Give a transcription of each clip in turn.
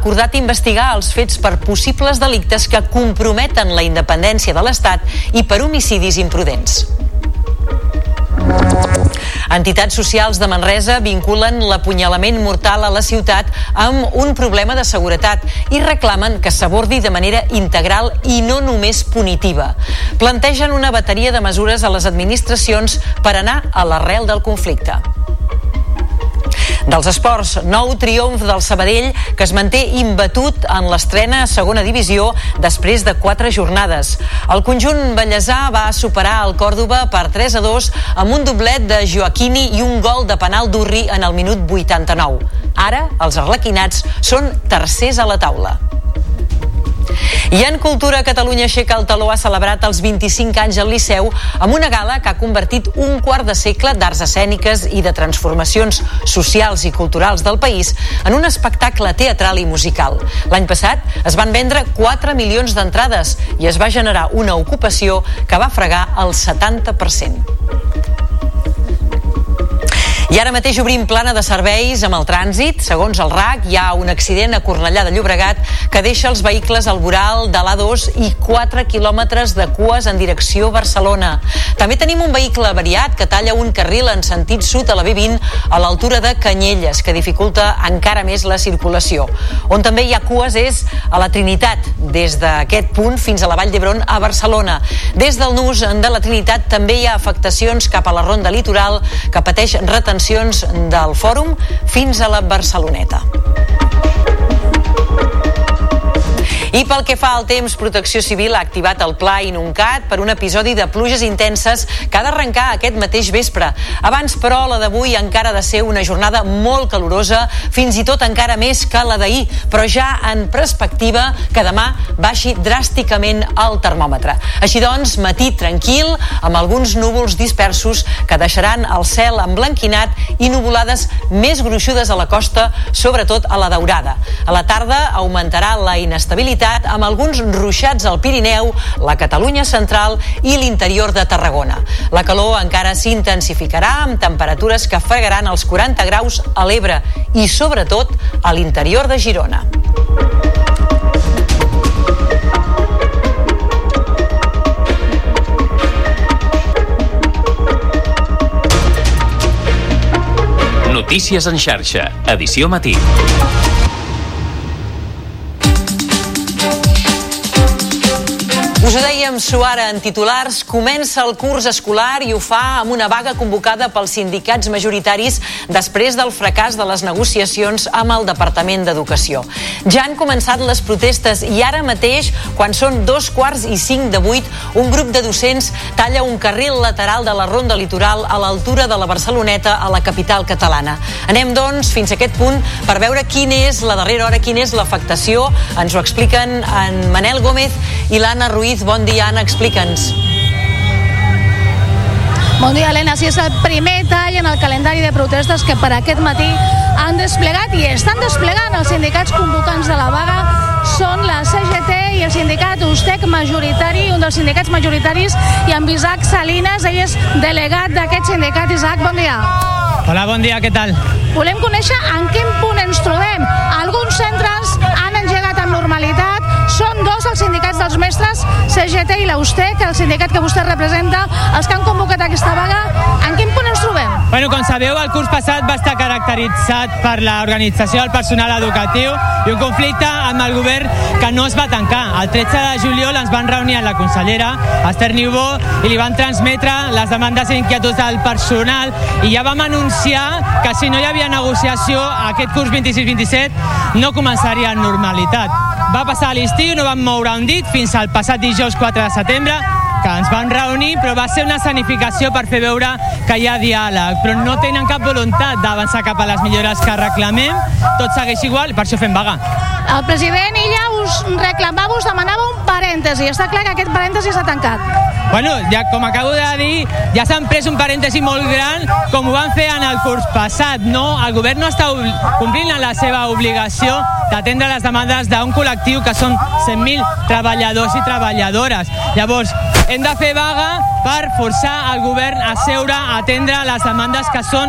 acordat investigar els fets per possibles delictes que comprometen la independència de l'Estat i per homicidis imprudents. Entitats socials de Manresa vinculen l'apunyalament mortal a la ciutat amb un problema de seguretat i reclamen que s'abordi de manera integral i no només punitiva. Plantegen una bateria de mesures a les administracions per anar a l'arrel del conflicte. Dels esports, nou triomf del Sabadell, que es manté imbatut en l'estrena a segona divisió després de 4 jornades. El conjunt bellesà va superar el Còrdova per 3-2 amb un doblet de Joaquini i un gol de penal d'Urri en el minut 89. Ara, els arlequinats són tercers a la taula. I en cultura, Catalunya Aixeca el Taló ha celebrat els 25 anys al Liceu amb una gala que ha convertit un quart de segle d'arts escèniques i de transformacions socials i culturals del país en un espectacle teatral i musical. L'any passat es van vendre 4 milions d'entrades i es va generar una ocupació que va fregar el 70%. I ara mateix obrim plana de serveis amb el trànsit. Segons el RAC, hi ha un accident a Cornellà de Llobregat que deixa els vehicles al voral de l'A2 i 4 quilòmetres de cues en direcció Barcelona. També tenim un vehicle avariat que talla un carril en sentit sud a la B20 a l'altura de Canyelles, que dificulta encara més la circulació. On també hi ha cues és a la Trinitat, des d'aquest punt fins a la Vall d'Hebron a Barcelona. Des del nus de la Trinitat també hi ha afectacions cap a la Ronda Litoral, que pateix retencions del Fòrum fins a la Barceloneta. I pel que fa al temps, Protecció Civil ha activat el Pla Inuncat per un episodi de pluges intenses que ha d'arrencar aquest mateix vespre. Abans, però, la d'avui encara ha de ser una jornada molt calorosa, fins i tot encara més que la d'ahir, però ja en perspectiva que demà baixi dràsticament el termòmetre. Així doncs, matí tranquil, amb alguns núvols dispersos que deixaran el cel emblanquinat i nuvolades més gruixudes a la costa, sobretot a la Daurada. A la tarda augmentarà la inestabilitat amb alguns ruixats al Pirineu, la Catalunya central i l'interior de Tarragona. La calor encara s'intensificarà amb temperatures que fregaran els 40 graus a l'Ebre i, sobretot, a l'interior de Girona. Notícies en xarxa, edició matí. Us ho dèiem suara en titulars, comença el curs escolar i ho fa amb una vaga convocada pels sindicats majoritaris després del fracàs de les negociacions amb el Departament d'Educació. Ja han començat les protestes i ara mateix, quan són 7:45, un grup de docents talla un carril lateral de la Ronda Litoral a l'altura de la Barceloneta, a la capital catalana. Anem, doncs, fins a aquest punt per veure quina és la darrera hora, quina és l'afectació. Ens ho expliquen en Manel Gómez i l'Anna Ruiz. Bon dia, Anna, explica'ns. Bon dia, Helena. Sí, és el primer tall en el calendari de protestes que per aquest matí han desplegat i estan desplegant els sindicats convocants de la vaga. Són la CGT i el sindicat USTEC majoritari, un dels sindicats majoritaris, i amb Isaac Salinas, ell és delegat d'aquest sindicat. Isaac, bon dia. Hola, bon dia, què tal? Volem conèixer en quin punt ens trobem. Alguns centres han engegat amb normalitat. Són dos els sindicats dels mestres, CGT i la USTEC, el sindicat que vostè representa, els que han convocat aquesta vaga. En quin punt ens trobem? Bueno, com sabeu, el curs passat va estar caracteritzat per l'organització del personal educatiu i un conflicte amb el govern que no es va tancar. El 13 de juliol ens van reunir amb la consellera Esther Niubó i li van transmetre les demandes i inquietuds del personal i ja vam anunciar que si no hi havia negociació aquest curs 26-27 no començaria en normalitat. Va passar a l'estiu, no vam moure un dit fins al passat dijous 4 de setembre, que ens van reunir, però va ser una escenificació per fer veure que hi ha diàleg, però no tenen cap voluntat d'avançar cap a les millores que reclamem. Tot segueix igual, per això fem vaga. El president Illa us reclamava, us demanava un parèntesi. Està clar que aquest parèntesi s'ha tancat. Bueno, ja, com acabo de dir, ja s'han pres un parèntesi molt gran, com ho van fer en el curs passat. No, el govern no està complint la seva obligació d'atendre les demandes d'un col·lectiu que són 100.000 treballadors i treballadores. Llavors, hem de fer vaga per forçar el govern a seure a atendre les demandes que són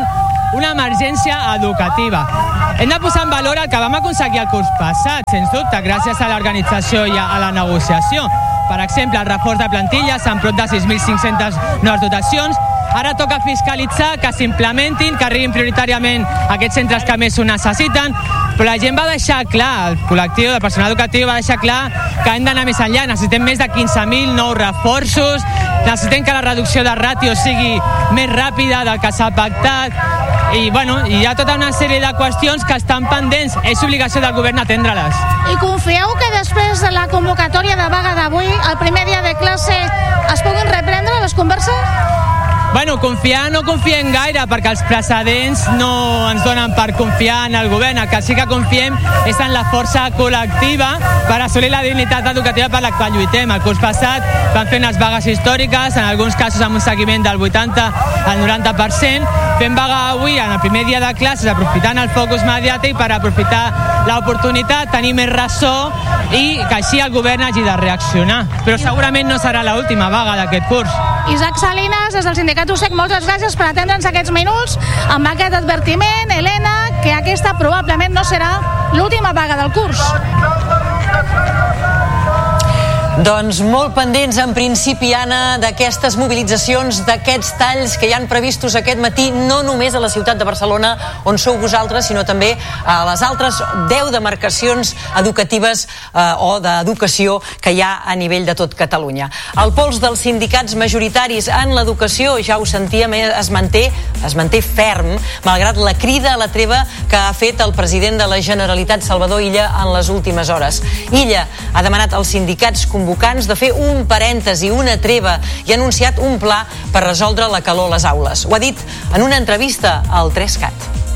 una emergència educativa. Hem de posar en valor el que vam aconseguir el curs passat, sens dubte, gràcies a l'organització i a la negociació. Per exemple, el reforç de plantilles amb prop de 6.500 noves dotacions. Ara toca fiscalitzar que s'implementin, que arribin prioritàriament a aquests centres que més ho necessiten, però la gent va deixar clar, el col·lectiu del personal educatiu va deixar clar que hem d'anar més enllà. Necessitem més de 15.000 nous reforços, necessitem que la reducció de ràtios sigui més ràpida del que s'ha pactat, i hi ha tota una sèrie de qüestions que estan pendents. És obligació del govern atendre-les. I confieu que després de la convocatòria de vaga d'avui, el primer dia de classe, es puguin reprendre les converses? Confiar no confiem gaire, perquè els precedents no ens donen per confiar en el govern. El que sí que confiem és en la força col·lectiva per assolir la dignitat educativa per la qual lluitem. El curs passat van fer unes vagues històriques, en alguns casos amb un seguiment del 80 al 90%. Fem vaga avui en el primer dia de classes, aprofitant el focus mediàtic per aprofitar l'oportunitat, tenir més ressò i que així el govern hagi de reaccionar. Però segurament no serà l'última vaga d'aquest curs. Isaac Salinas, des del sindicat USEC, moltes gràcies per atendre'ns aquests minuts amb aquest advertiment. Helena, que aquesta probablement no serà l'última vaga del curs. Doncs molt pendents, en principi, Anna, d'aquestes mobilitzacions, d'aquests talls que hi han previstos aquest matí, no només a la ciutat de Barcelona, on sou vosaltres, sinó també a les altres 10 demarcacions educatives o d'educació que hi ha a nivell de tot Catalunya. El pols dels sindicats majoritaris en l'educació, ja ho sentíem, es manté ferm, malgrat la crida a la treva que ha fet el president de la Generalitat, Salvador Illa, en les últimes hores. Illa ha demanat als sindicats convocants de fer un parèntesi, una treva, i ha anunciat un pla per resoldre la calor a les aules. Ho ha dit en una entrevista al 3CAT.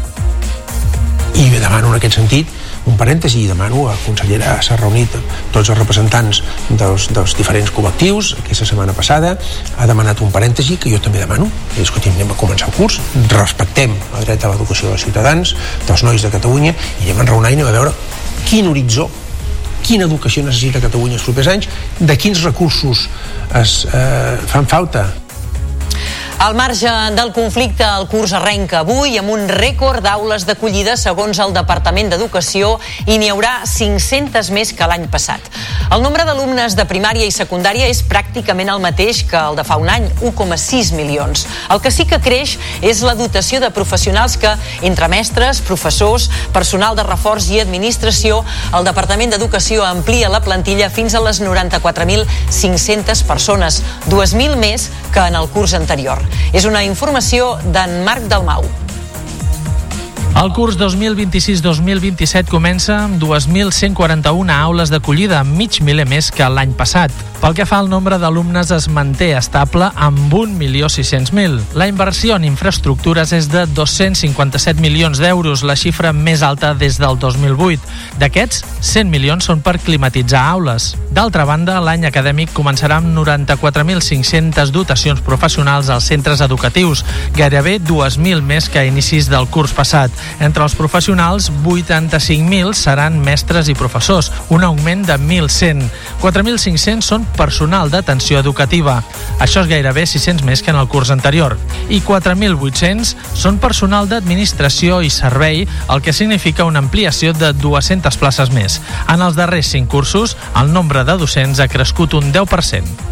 I demano en aquest sentit un parèntesi, i demano a la consellera, s'ha reunit tots els representants dels diferents col·lectius aquesta setmana passada, ha demanat un parèntesi que jo també demano, i escolti, anem a començar el curs, respectem el dret a l'educació dels ciutadans, dels nois de Catalunya, i anem a enraonar i anem a veure quin horitzó, quina educació necessita Catalunya els propers anys, de quins recursos fan falta. Al marge del conflicte, el curs arrenca avui amb un rècord d'aules d'acollida segons el Departament d'Educació, i n'hi haurà 500 més que l'any passat. El nombre d'alumnes de primària i secundària és pràcticament el mateix que el de fa un any, 1,6 milions. El que sí que creix és la dotació de professionals que, entre mestres, professors, personal de reforç i administració, el Departament d'Educació amplia la plantilla fins a les 94.500 persones, 2.000 més que en el curs anterior. És una informació d'en Marc Dalmau. El curs 2026-2027 comença amb 2.141 aules d'acollida, mig miler més que l'any passat. Pel que fa al nombre d'alumnes, es manté estable amb 1.600.000. La inversió en infraestructures és de 257 milions d'euros, la xifra més alta des del 2008. D'aquests, 100 milions són per climatitzar aules. D'altra banda, l'any acadèmic començarà amb 94.500 dotacions professionals als centres educatius, gairebé 2.000 més que a inicis del curs passat. Entre els professionals, 85.000 seran mestres i professors, un augment de 1.100. 4.500 són personal d'atenció educativa. Això és gairebé 600 més que en el curs anterior. I 4.800 són personal d'administració i servei, el que significa una ampliació de 200 places més. En els darrers 5 cursos, el nombre de docents ha crescut un 10%.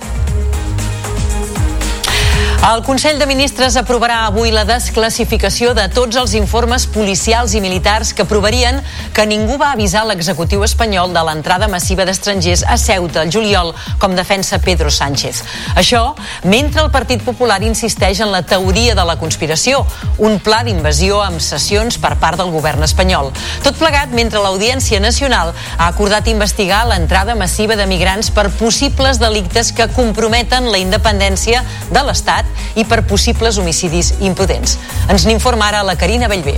El Consell de Ministres aprovarà avui la desclassificació de tots els informes policials i militars que provarien que ningú va avisar l'executiu espanyol de l'entrada massiva d'estrangers a Ceuta el juliol, com defensa Pedro Sánchez. Això mentre el Partit Popular insisteix en la teoria de la conspiració, un pla d'invasió amb cessions per part del govern espanyol. Tot plegat mentre l'Audiència Nacional ha acordat investigar l'entrada massiva de migrants per possibles delictes que comprometen la independència de l'Estat i per possibles homicidis imprudents. Ens n'informa ara la Carina Bellver.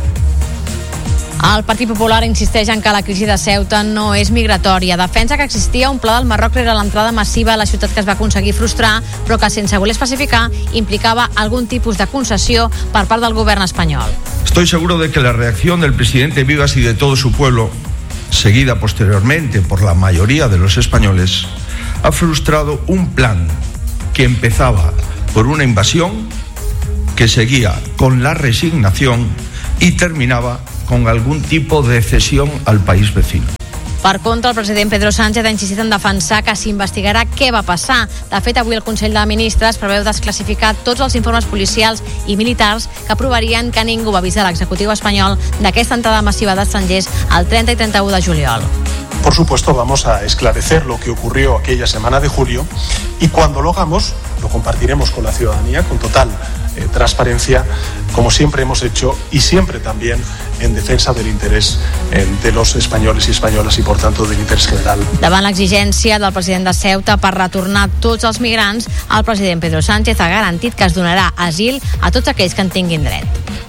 El Partit Popular insisteix en que la crisi de Ceuta no és migratòria. Defensa que existia un pla del Marroc rere l'entrada massiva a la ciutat que es va aconseguir frustrar, però que sense voler especificar implicava algun tipus de concessió per part del govern espanyol. Estoy seguro de que la reacción del presidente Vivas y de todo su pueblo, seguida posteriormente por la mayoría de los españoles, ha frustrado un plan que empezaba por una invasión que seguía con la resignación y terminaba con algún tipo de cesión al país vecino. Per contra, el president Pedro Sánchez ha insistit en defensar que s'investigarà què va passar. De fet, avui el Consell de Ministres preveu desclassificar tots els informes policials i militars que provarien que ningú va avisar l'executiu espanyol d'aquesta entrada massiva d'estrangers el 30 i 31 de juliol. Por supuesto, vamos a esclarecer lo que ocurrió aquella semana de julio y cuando lo hagamos, lo compartiremos con la ciudadanía con total transparencia, como siempre hemos hecho y siempre también en defensa del interés de los españoles y españolas y por tanto del interés general. Davant l'exigència del president de Ceuta per retornar tots els migrants, el president Pedro Sánchez ha garantit que es donarà asil a tots aquells que en tinguin dret.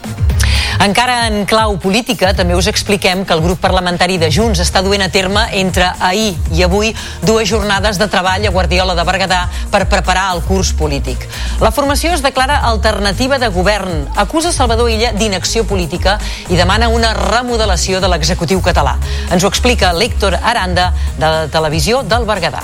Encara en clau política, també us expliquem que el grup parlamentari de Junts està duent a terme entre ahir i avui 2 jornades de treball a Guardiola de Berguedà per preparar el curs polític. La formació es declara alternativa de govern, acusa Salvador Illa d'inacció política i demana una remodelació de l'executiu català. Ens ho explica l'Héctor Aranda, de la televisió del Berguedà.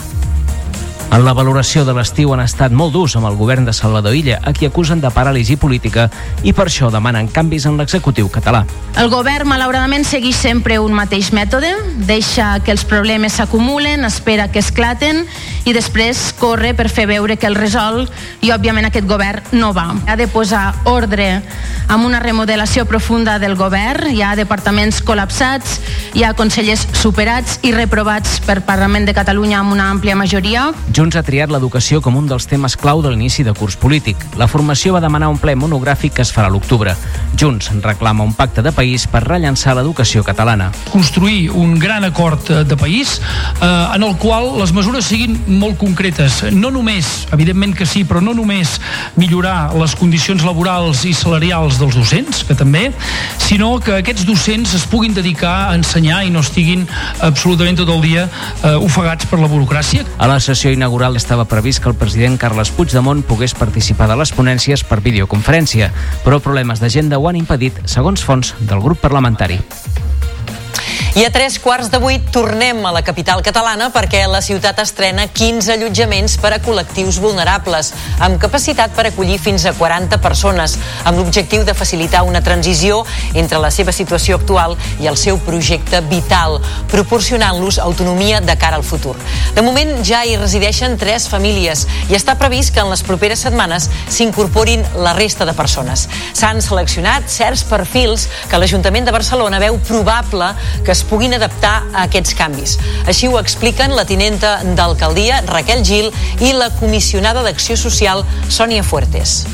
En la valoració de l'estiu han estat molt durs amb el govern de Salvador Illa, a qui acusen de paràlisi política i per això demanen canvis en l'executiu català. El govern, malauradament, segueix sempre un mateix mètode, deixa que els problemes s'acumulen, espera que esclaten i després corre per fer veure que el resol i, òbviament, aquest govern no va. Ha de posar ordre amb una remodelació profunda del govern, hi ha departaments col·lapsats, hi ha consellers superats i reprovats per Parlament de Catalunya amb una àmplia majoria. Junts ha triat l'educació com un dels temes clau de l'inici de curs polític. La formació va demanar un ple monogràfic que es farà a l'octubre. Junts reclama un pacte de país per rellançar l'educació catalana. Construir un gran acord de país en el qual les mesures siguin molt concretes. No només, evidentment que sí, però no només millorar les condicions laborals i salarials dels docents, que també, sinó que aquests docents es puguin dedicar a ensenyar i no estiguin absolutament tot el dia ofegats per la burocràcia. A la sessió inaugural estava previst que el president Carles Puigdemont pogués participar de les ponències per videoconferència, però problemes d'agenda ho han impedit, segons fonts del grup parlamentari. I a 7:45 tornem a la capital catalana perquè la ciutat estrena 15 allotjaments per a col·lectius vulnerables, amb capacitat per acollir fins a 40 persones, amb l'objectiu de facilitar una transició entre la seva situació actual i el seu projecte vital, proporcionant-los autonomia de cara al futur. De moment ja hi resideixen 3 famílies i està previst que en les properes setmanes s'incorporin la resta de persones. S'han seleccionat certs perfils que l'Ajuntament de Barcelona veu probable que es puguin adaptar a aquests canvis. Així ho expliquen la tinenta d'alcaldia, Raquel Gil, i la comissionada d'Acció Social, Sònia Fuertes.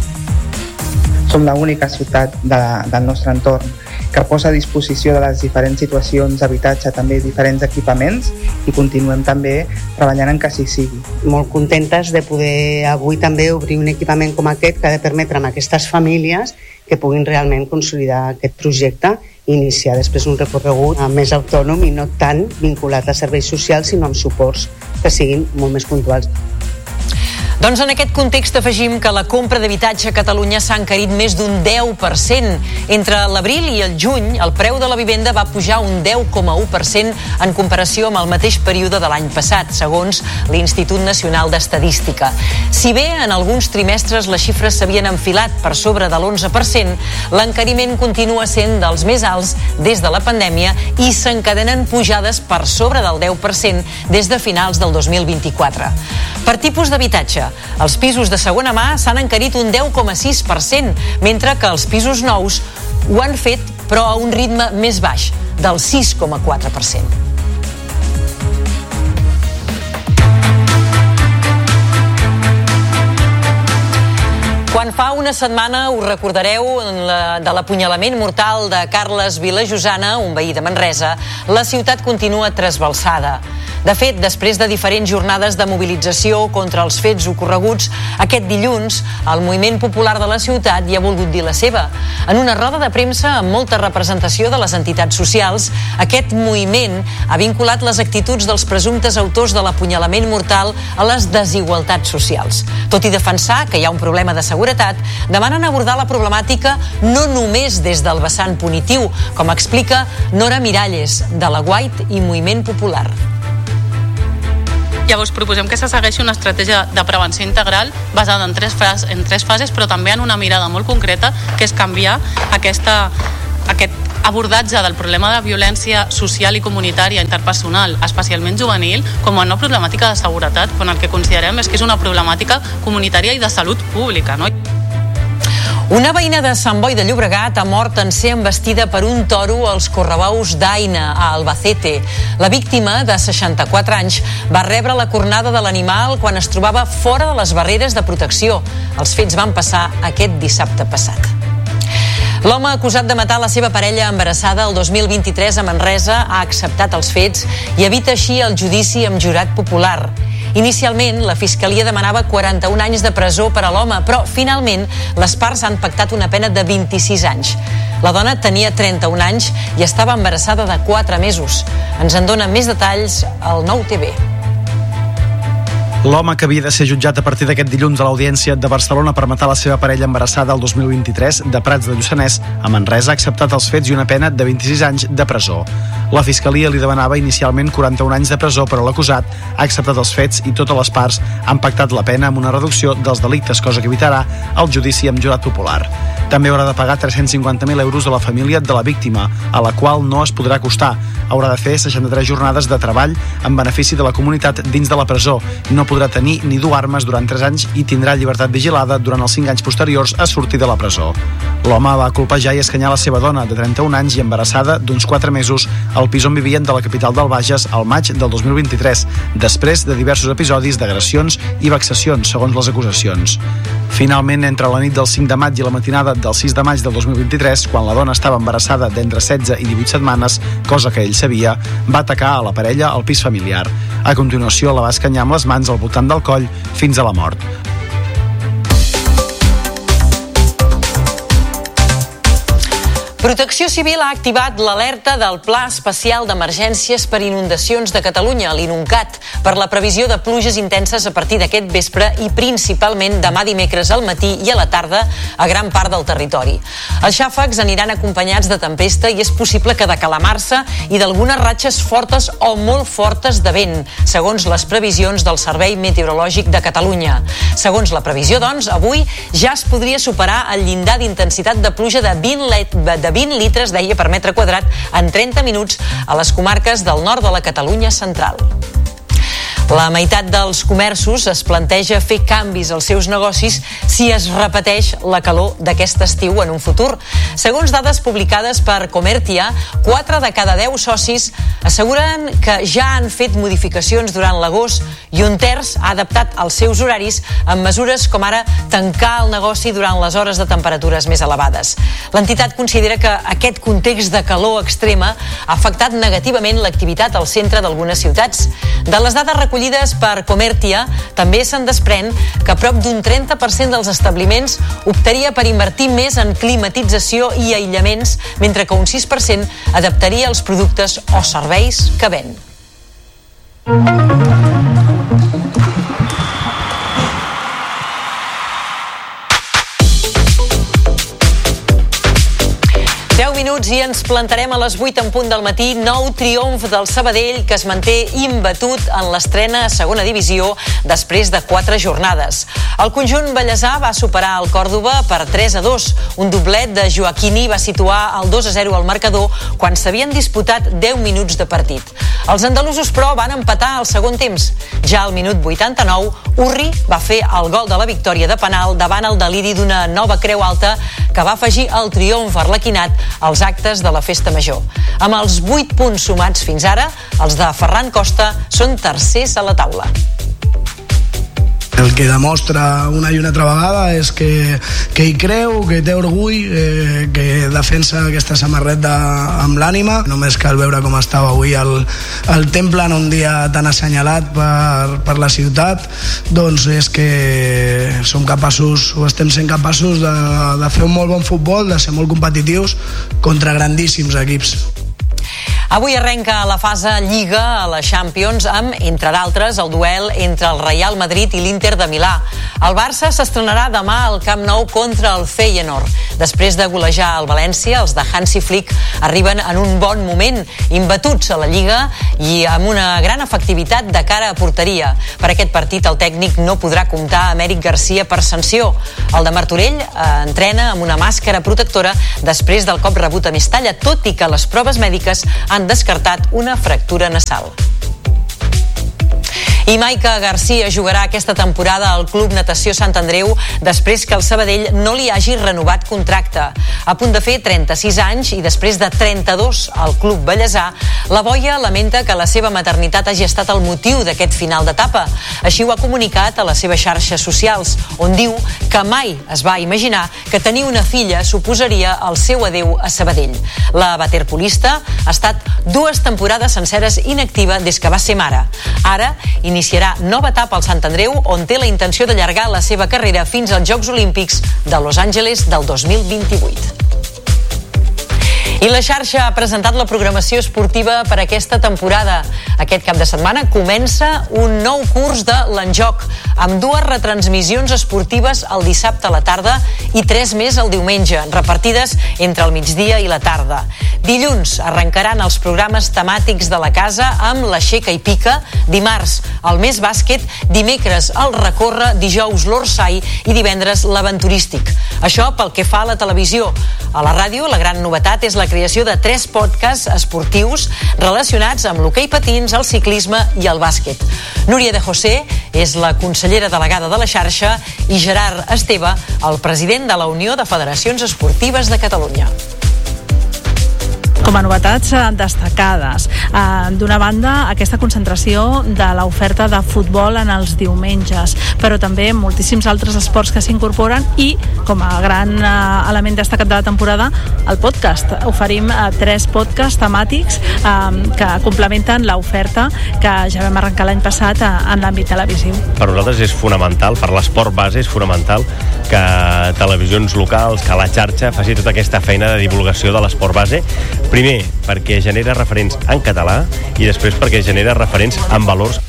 Som l'única ciutat del nostre entorn que posa a disposició de les diferents situacions d'habitatge també diferents equipaments i continuem també treballant en que així sigui. Molt contentes de poder avui també obrir un equipament com aquest que ha de permetre a aquestes famílies que puguin realment consolidar aquest projecte i iniciar després un recorregut més autònom i no tan vinculat a serveis socials, sinó amb suports que siguin molt més puntuals. Doncs en aquest context afegim que la compra d'habitatge a Catalunya s'ha encarit més d'un 10%. Entre l'abril i el juny, el preu de la vivenda va pujar un 10,1% en comparació amb el mateix període de l'any passat, segons l'Institut Nacional d'Estadística. Si bé en alguns trimestres les xifres s'havien enfilat per sobre de l'11%, l'encariment continua sent dels més alts des de la pandèmia i s'encadenen pujades per sobre del 10% des de finals del 2024. Per tipus d'habitatge, els pisos de segona mà s'han encarit un 10,6%, mentre que els pisos nous ho han fet, però a un ritme més baix, del 6,4%. Quan fa una setmana, us recordareu de l'apunyalament mortal de Carles Vilajosana, un veí de Manresa, la ciutat continua trasbalsada. De fet, després de diferents jornades de mobilització contra els fets ocorreguts, aquest dilluns, el moviment popular de la ciutat hi ha volgut dir la seva. En una roda de premsa amb molta representació de les entitats socials, aquest moviment ha vinculat les actituds dels presumptes autors de l'apunyalament mortal a les desigualtats socials. Tot i defensar que hi ha un problema de seguretat, demanen abordar la problemàtica no només des del vessant punitiu, com explica Nora Miralles, de la White i Moviment Popular. Llavors proposem que se segueixi una estratègia de prevenció integral basada en tres fases, però també en una mirada molt concreta, que és canviar aquest abordatge del problema de violència social i comunitària interpersonal, especialment juvenil, com a no problemàtica de seguretat, quan el que considerem és que és una problemàtica comunitària i de salut pública, no? Una veïna de Sant Boi de Llobregat ha mort en ser embestida per un toro als correbous d'Aina, a Albacete. La víctima, de 64 anys, va rebre la cornada de l'animal quan es trobava fora de les barreres de protecció. Els fets van passar aquest dissabte passat. L'home acusat de matar la seva parella embarassada el 2023 a Manresa ha acceptat els fets i evita així el judici amb jurat popular. Inicialment, la Fiscalia demanava 41 anys de presó per a l'home, però finalment les parts han pactat una pena de 26 anys. La dona tenia 31 anys i estava embarassada de 4 mesos. Ens en dona més detalls al 9TV. L'home, que havia de ser jutjat a partir d'aquest dilluns a l'Audiència de Barcelona per matar la seva parella embarassada el 2023 de Prats de Lluçanès, a Manresa, ha acceptat els fets i una pena de 26 anys de presó. La Fiscalia li demanava inicialment 41 anys de presó, però l'acusat ha acceptat els fets i totes les parts han pactat la pena amb una reducció dels delictes, cosa que evitarà el judici amb jurat popular. També haurà de pagar 350.000 euros a la família de la víctima, a la qual no es podrà acostar. Haurà de fer 63 jornades de treball en benefici de la comunitat dins de la presó. No podrà tenir ni dur armes durant 3 anys i tindrà llibertat vigilada durant els 5 anys posteriors a sortir de la presó. L'home va colpejar i escanyar la seva dona, de 31 anys i embarassada d'uns 4 mesos, al pis on vivien de la capital del Bages al maig del 2023, després de diversos episodis d'agressions i vexacions, segons les acusacions. Finalment, entre la nit del 5 de maig i la matinada del 6 de maig del 2023, quan la dona estava embarassada d'entre 16 i 18 setmanes, cosa que ell sabia, va atacar a la parella al pis familiar. A continuació, la va escanyar amb les mans al voltant del coll fins a la mort. Protecció Civil ha activat l'alerta del Pla Especial d'Emergències per Inundacions de Catalunya, l'INUNCAT, per la previsió de pluges intenses a partir d'aquest vespre i principalment demà dimecres al matí i a la tarda a gran part del territori. Els xàfecs aniran acompanyats de tempesta i és possible que de calamarsa i d'algunes ratxes fortes o molt fortes de vent, segons les previsions del Servei Meteorològic de Catalunya. Segons la previsió, doncs, avui ja es podria superar el llindar d'intensitat de pluja de 20 litres, deia, per metre quadrat en 30 minuts a les comarques del nord de la Catalunya central. La meitat dels comerços es planteja fer canvis als seus negocis si es repeteix la calor d'aquest estiu en un futur. Segons dades publicades per Comertia, 4 de cada 10 socis asseguren que ja han fet modificacions durant l'agost i un terç ha adaptat els seus horaris amb mesures com ara tancar el negoci durant les hores de temperatures més elevades. L'entitat considera que aquest context de calor extrema ha afectat negativament l'activitat al centre d'algunes ciutats. De les dades recollides per Comertia, també se'n desprèn que prop d'un 30% dels establiments optaria per invertir més en climatització i aïllaments, mentre que un 6% adaptaria els productes o serveis que ven. I ens plantarem a les 8 en punt del matí. Nou triomf del Sabadell, que es manté imbatut en l'estrena a segona divisió després de 4 jornades. El conjunt ballesà va superar el Còrdova per 3-2. Un doblet de Joaquini va situar el 2-0 al marcador quan s'havien disputat 10 minuts de partit. Els andalusos, però, van empatar al segon temps. Ja al minut 89, Urri va fer el gol de la victòria de penal davant el deliri d'una nova creu alta que va afegir el triomf arlequinat als actes de la festa major. Amb els 8 punts sumats fins ara, els de Ferran Costa són tercers a la taula. El que demostra una i una altra vegada és que hi creu, que té orgull, que defensa aquesta samarreta amb l'ànima. Només cal veure com estava avui el temple en un dia tan assenyalat per la ciutat. Doncs és que som capaços, o estem sent capaços de fer un molt bon futbol, de ser molt competitius contra grandíssims equips. Avui arrenca la fase Lliga a la Champions amb, entre d'altres, el duel entre el Real Madrid i l'Inter de Milà. El Barça s'estrenarà demà al Camp Nou contra el Feyenoord. Després de golejar el València, els de Hansi Flick arriben en un bon moment, imbatuts a la Lliga i amb una gran efectivitat de cara a porteria. Per aquest partit el tècnic no podrà comptar amb Eric Garcia per sanció. El de Martorell entrena amb una màscara protectora després del cop rebut a Mestalla, tot i que les proves mèdiques han descartat una fractura nasal. I Maica Garcia jugarà aquesta temporada al Club Natació Sant Andreu després que el Sabadell no li hagi renovat contracte. A punt de fer 36 anys i després de 32 al Club Bellesà, la boia lamenta que la seva maternitat hagi estat el motiu d'aquest final d'etapa. Així ho ha comunicat a les seves xarxes socials, on diu que mai es va imaginar que tenir una filla suposaria el seu adeu a Sabadell. La waterpolista ha estat 2 temporades senceres inactiva des que va ser mare. Ara iniciarà nova etapa al Sant Andreu, on té la intenció d'allargar la seva carrera fins als Jocs Olímpics de Los Angeles del 2028. I la xarxa ha presentat la programació esportiva per aquesta temporada. Aquest cap de setmana comença un nou curs de l'Enjoc, amb 2 retransmissions esportives el dissabte a la tarda i 3 més el diumenge, repartides entre el migdia i la tarda. Dilluns arrencaran els programes temàtics de la casa amb l'Aixeca i Pica, dimarts el Més Bàsquet, dimecres el Recorre, dijous l'Orsai i divendres l'Aventurístic. Això pel que fa a la televisió. A la ràdio, la gran novetat és la creació de 3 podcasts esportius relacionats amb l'hoquei patins, el ciclisme i el bàsquet. Núria de José és la consellera delegada de la xarxa i Gerard Esteve, el president de la Unió de Federacions Esportives de Catalunya. Com a novetats destacades, d'una banda, aquesta concentració de l'oferta de futbol en els diumenges, però també moltíssims altres esports que s'incorporen i, com a gran element destacat de la temporada, el podcast. Oferim 3 podcasts temàtics que complementen l'oferta que ja vam arrencar l'any passat en l'àmbit televisiu. Per nosaltres és fonamental, per l'esport base és fonamental que televisions locals, que la xarxa faci tota aquesta feina de divulgació de l'esport base. Primer, perquè genera referents en català i després perquè genera referents en valors.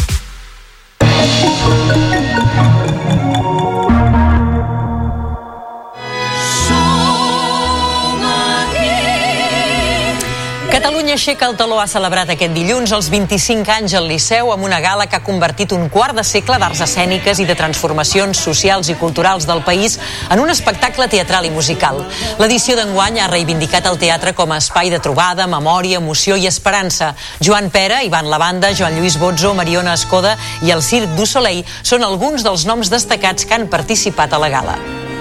Catalunya aixeca el taló ha celebrat aquest dilluns els 25 anys al Liceu amb una gala que ha convertit un quart de segle d'arts escèniques i de transformacions socials i culturals del país en un espectacle teatral i musical. L'edició d'enguany ha reivindicat el teatre com a espai de trobada, memòria, emoció i esperança. Joan Pera, Ivan Lavanda, Joan Lluís Bozzo, Mariona Escoda i el Circ du Soleil són alguns dels noms destacats que han participat a la gala.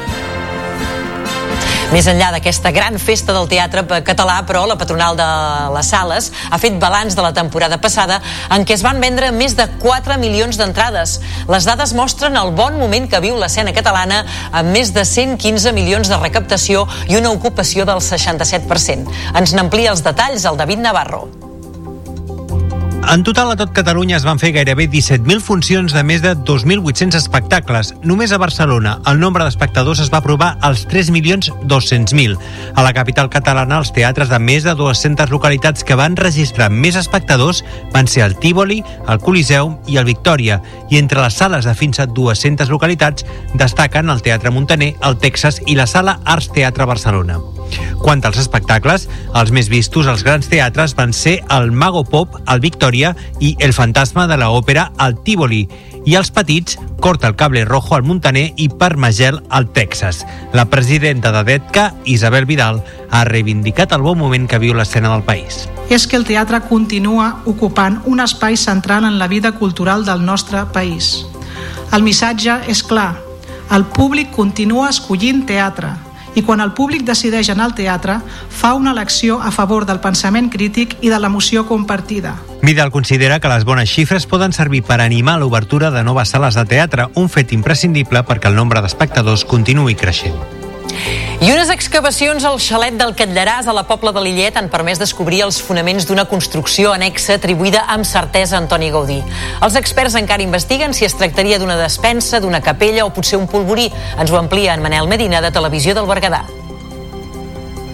Més enllà d'aquesta gran festa del teatre català, però, la patronal de les sales ha fet balanç de la temporada passada en què es van vendre més de 4 milions d'entrades. Les dades mostren el bon moment que viu l'escena catalana amb més de 115 milions de recaptació i una ocupació del 67%. Ens n'amplia els detalls el David Navarro. En total, a tot Catalunya es van fer gairebé 17.000 funcions de més de 2.800 espectacles. Només a Barcelona el nombre d'espectadors es va aprovar als 3.200.000. A la capital catalana, els teatres de més de 200 localitats que van registrar més espectadors van ser el Tívoli, el Coliseum i el Victòria. I entre les sales de fins a 200 localitats destaquen el Teatre Muntaner, el Texas i la Sala Arts Teatre Barcelona. Quant als espectacles, els més vistos als grans teatres van ser el Mago Pop, el Victòria i El Fantasma de l'Òpera al Tívoli, i els petits, Corta el Cable Rojo al Muntaner i Parmagel al Texas. La presidenta de DETCA, Isabel Vidal, ha reivindicat el bon moment que viu l'escena del país. És que el teatre continua ocupant un espai central en la vida cultural del nostre país. El missatge és clar, el públic continua escollint teatre, i quan el públic decideix anar al teatre, fa una elecció a favor del pensament crític i de l'emoció compartida. Vidal considera que les bones xifres poden servir per animar l'obertura de noves sales de teatre, un fet imprescindible perquè el nombre d'espectadors continuï creixent. I unes excavacions al xalet del Catlllaràs a la Pobla de Lillet han permès descobrir els fonaments d'una construcció annexa atribuïda amb certesa a Antoni Gaudí. Els experts encara investiguen si es tractaria d'una despensa, d'una capella o potser un polvorí. Ens ho amplia en Manel Medina, de Televisió del Berguedà.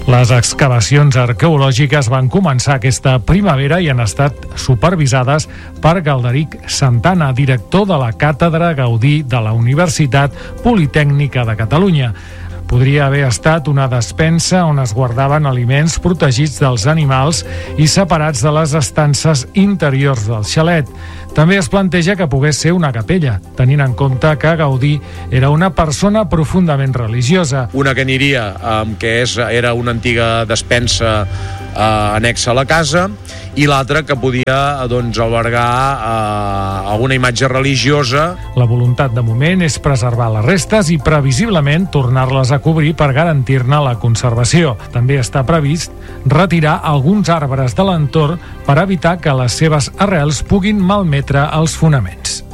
Les excavacions arqueològiques van començar aquesta primavera i han estat supervisades per Galderic Santana, director de la Càtedra Gaudí de la Universitat Politècnica de Catalunya. Podria haver estat una despensa on es guardaven aliments protegits dels animals i separats de les estances interiors del xalet. També es planteja que pogués ser una capella, tenint en compte que Gaudí era una persona profundament religiosa. Una que aniria, que era una antiga despensa anexa a la casa, i l'altra que podia albergar alguna imatge religiosa. La voluntat de moment és preservar les restes i previsiblement tornar-les a cobrir per garantir-ne la conservació. També està previst retirar alguns arbres de l'entorn per evitar que les seves arrels puguin malmetre els fonaments.